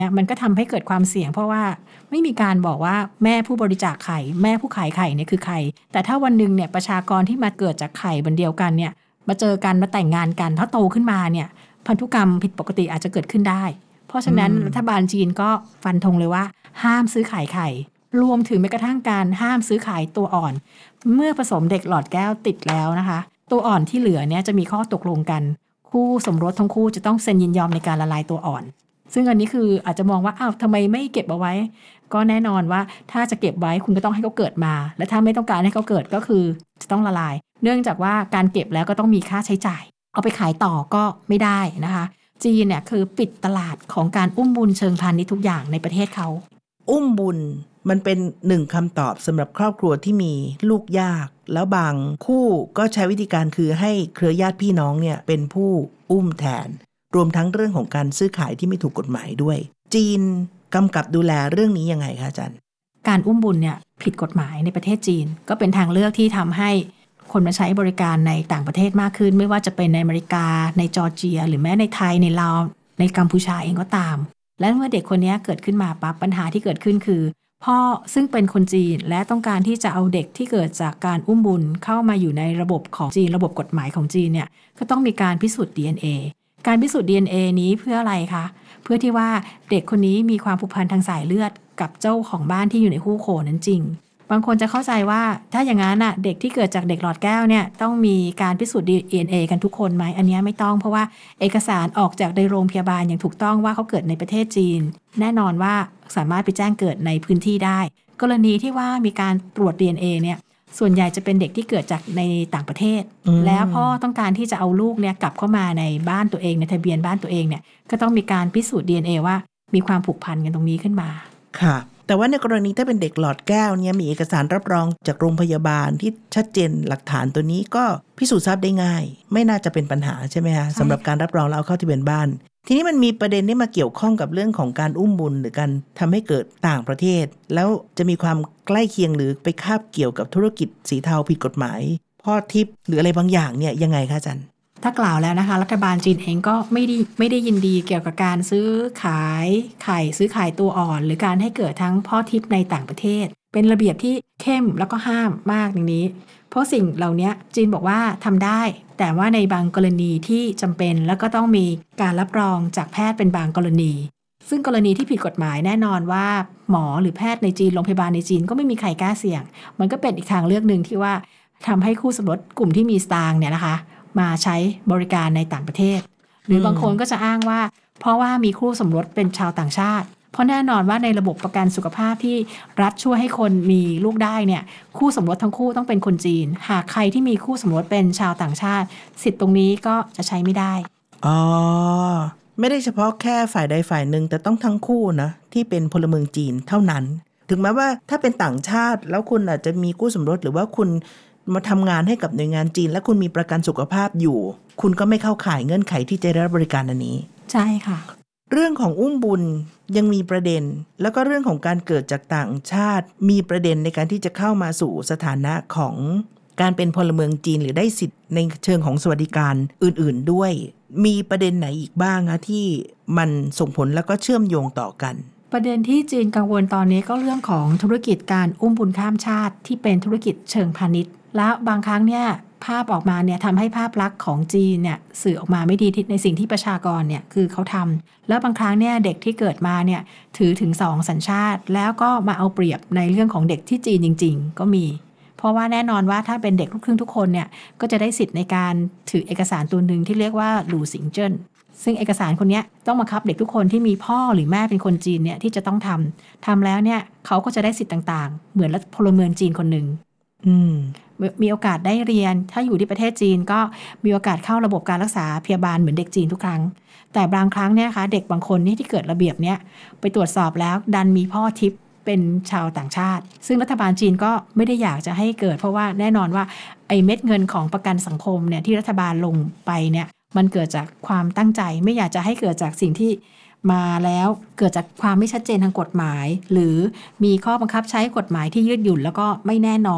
มันก็ทำให้เกิดความเสี่ยงเพราะว่าไม่มีการบอกว่าแม่ผู้บริจาคไข่แม่ผู้ขายไข่เนี่ยคือใครแต่ถ้าวันหนึ่งเนี่ยประชากรที่มาเกิดจากไข่บนเดียวกันเนี่ยมาเจอกันมาแต่งงานกันถ้าโตขึ้นมาเนี่ยพันธุกรรมผิดปกติอาจจะเกิดขึ้นได้เพราะฉะนั้นรัฐบาลจีนก็ฟันธงเลยว่าห้ามซื้อขายไข่รวมถึงแม้กระทั่งการห้ามซื้อขายตัวอ่อนเมื่อผสมเด็กหลอดแก้วติดแล้วนะคะตัวอ่อนที่เหลือเนี่ยจะมีข้อตกลงกันคู่สมรสทั้งคู่จะต้องเซ็นยินยอมในการละลายตัวอ่อนซึ่งอันนี้คืออาจจะมองว่าอ้าวทำไมไม่เก็บเอาไว้ก็แน่นอนว่าถ้าจะเก็บไว้คุณก็ต้องให้เขาเกิดมาและถ้าไม่ต้องการให้เขาเกิดก็คือจะต้องละลายเนื่องจากว่าการเก็บแล้วก็ต้องมีค่าใช้จ่ายเอาไปขายต่อก็ไม่ได้นะคะจีนเนี่ยคือปิดตลาดของการอุ้มบุญเชิงพาณิชย์ทุกอย่างในประเทศเขาอุ้มบุญมันเป็นหนึ่งคำตอบสำหรับครอบครัวที่มีลูกยากแล้วบางคู่ก็ใช้วิธีการคือให้เครือญาติพี่น้องเนี่ยเป็นผู้อุ้มแทนรวมทั้งเรื่องของการซื้อขายที่ไม่ถูกกฎหมายด้วยจีนกำกับดูแลเรื่องนี้ยังไงคะอาจารย์การอุ้มบุญเนี่ยผิดกฎหมายในประเทศจีนก็เป็นทางเลือกที่ทำให้คนมาใช้บริการในต่างประเทศมากขึ้นไม่ว่าจะเป็นในอเมริกาในจอร์เจียหรือแม้ในไทยในลาวในกัมพูชาเองก็ตามและเมื่อเด็กคนนี้เกิดขึ้นมาปั๊บปัญหาที่เกิดขึ้นคือพ่อซึ่งเป็นคนจีนและต้องการที่จะเอาเด็กที่เกิดจากการอุ้มบุญเข้ามาอยู่ในระบบของจีนระบบกฎหมายของจีนเนี่ยก็ต้องมีการพิสูจน์ DNA การพิสูจน์ DNA นี้เพื่ออะไรคะเพื่อที่ว่าเด็กคนนี้มีความผูกพันทางสายเลือดกับเจ้าของบ้านที่อยู่ในคู่โคนั้นจริงบางคนจะเข้าใจว่าถ้าอย่างนั้นน่ะเด็กที่เกิดจากเด็กหลอดแก้วเนี่ยต้องมีการพิสูจน์ DNA กันทุกคนไหมอันนี้ไม่ต้องเพราะว่าเอกสารออกจากในโรงพยาบาลอย่างถูกต้องว่าเขาเกิดในประเทศจีนแน่นอนว่าสามารถไปแจ้งเกิดในพื้นที่ได้กรณีที่ว่ามีการตรวจ DNA เนี่ยส่วนใหญ่จะเป็นเด็กที่เกิดจากในต่างประเทศแล้วพ่อต้องการที่จะเอาลูกเนี่ยกลับเข้ามาในบ้านตัวเองในทะเบียนบ้านตัวเองเนี่ยก็ต้องมีการพิสูจน์ DNA ว่ามีความผูกพันกันตรงนี้ขึ้นมาค่ะแต่ว่าในกรณีถ้าเป็นเด็กหลอดแก้วเนี่ยมีเอกสารรับรองจากโรงพยาบาลที่ชัดเจนหลักฐานตัวนี้ก็พิสูจน์ทราบได้ง่ายไม่น่าจะเป็นปัญหาใช่ไหมคะสำหรับการรับรองแล้วเอาเข้าทะเบียนบ้านทีนี้มันมีประเด็นที่มาเกี่ยวข้องกับเรื่องของการอุ้มบุญหรือการทำให้เกิดต่างประเทศแล้วจะมีความใกล้เคียงหรือไปคาบเกี่ยวกับธุรกิจสีเทาผิดกฎหมายพ่อทิพย์หรืออะไรบางอย่างเนี่ยยังไงคะอาจารย์ถ้ากล่าวแล้วนะคะรัฐบาลจีนเองก็ไม่ได้ยินดีเกี่ยวกับการซื้อขายไข่ซื้อขายตัวอ่อนหรือการให้เกิดทั้งพ่อทิพย์ในต่างประเทศเป็นระเบียบที่เข้มแล้วก็ห้ามมากอย่างนี้เพราะสิ่งเหล่านี้จีนบอกว่าทำได้แต่ว่าในบางกรณีที่จำเป็นแล้วก็ต้องมีการรับรองจากแพทย์เป็นบางกรณีซึ่งกรณีที่ผิดกฎหมายแน่นอนว่าหมอหรือแพทย์ในจีนโรงพยาบาลในจีนก็ไม่มีใครกล้าเสี่ยงมันก็เป็นอีกทางเลือกหนึ่งที่ว่าทำให้คู่สมรสกลุ่มที่มีสตางค์เนี่ยนะคะมาใช้บริการในต่างประเทศหรือบางคนก็จะอ้างว่าเพราะว่ามีคู่สมรสเป็นชาวต่างชาติเพราะแน่นอนว่าในระบบประกันสุขภาพที่รัฐช่วยให้คนมีลูกได้เนี่ยคู่สมรสทั้งคู่ต้องเป็นคนจีนหากใครที่มีคู่สมรสเป็นชาวต่างชาติสิทธิ์ตรงนี้ก็จะใช้ไม่ได้อ๋อไม่ได้เฉพาะแค่ฝ่ายใดฝ่ายหนึ่งแต่ต้องทั้งคู่นะที่เป็นพลเมืองจีนเท่านั้นถึงแม้ว่าถ้าเป็นต่างชาติแล้วคุณอาจจะมีคู่สมรสหรือว่าคุณมาทำงานให้กับหน่วยงานจีนและคุณมีประกันสุขภาพอยู่คุณก็ไม่เข้าข่ายเงื่อนไขที่จะได้รับบริการอันนี้ใช่ค่ะเรื่องของอุ้มบุญยังมีประเด็นแล้วก็เรื่องของการเกิดจากต่างชาติมีประเด็นในการที่จะเข้ามาสู่สถานะของการเป็นพลเมืองจีนหรือได้สิทธิ์ในเชิงของสวัสดิการอื่นๆด้วยมีประเด็นไหนอีกบ้างคะที่มันส่งผลแล้วก็เชื่อมโยงต่อกันประเด็นที่จีนกังวลตอนนี้ก็เรื่องของธุรกิจการอุ้มบุญข้ามชาติที่เป็นธุรกิจเชิงพาณิชย์และบางครั้งเนี่ยภาพออกมาเนี่ยทำให้ภาพลักษณ์ของจีนเนี่ยสื่อออกมาไม่ดีในสิ่งที่ประชากรเนี่ยคือเขาทำแล้วบางครั้งเนี่ยเด็กที่เกิดมาเนี่ยถือถึง2สัญชาติแล้วก็มาเอาเปรียบในเรื่องของเด็กที่จีนจริงๆก็มีเพราะว่าแน่นอนว่าถ้าเป็นเด็กลูกครึ่งทุกคนเนี่ยก็จะได้สิทธิ์ในการถือเอกสารตัวหนึ่งที่เรียกว่าหลู่สิงเจิ้นซึ่งเอกสารคนนี้ต้องบังคับเด็กทุกคนที่มีพ่อหรือแม่เป็นคนจีนเนี่ยที่จะต้องทำแล้วเนี่ยเขาก็จะได้สิทธิ์ต่างๆเหมือนพลเมืองจีนคนหนึ่งมีโอกาสได้เรียนถ้าอยู่ที่ประเทศจีนก็มีโอกาสเข้าระบบการรักษาพยาบาลเหมือนเด็กจีนทุกครั้งแต่บางครั้งเนี่ยค่ะเด็กบางคนที่เกิดระเบียบเนี้ยไปตรวจสอบแล้วดันมีพ่อทิพย์เป็นชาวต่างชาติซึ่งรัฐบาลจีนก็ไม่ได้อยากจะให้เกิดเพราะว่าแน่นอนว่าไอ้เม็ดเงินของประกันสังคมเนี่ยที่รัฐบาลลงไปเนี่ยมันเกิดจากความตั้งใจไม่อยากจะให้เกิดจากสิ่งที่มาแล้วเกิดจากความไม่ชัดเจนทางกฎหมายหรือมีข้อบังคับใช้กฎหมายที่ยืดหยุ่นแล้วก็ไม่แน่นอน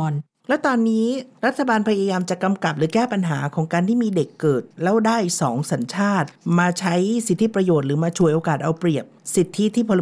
แล้วตอนนี้รัฐบาลพยายามจะกำกับหรือแก้ปัญหาของการที่มีเด็กเกิดแล้วได้2 สัญชาติมาใช้สิทธิประโยชน์หรือมาฉวยโอกาสเอาเปรียบสิทธิที่พล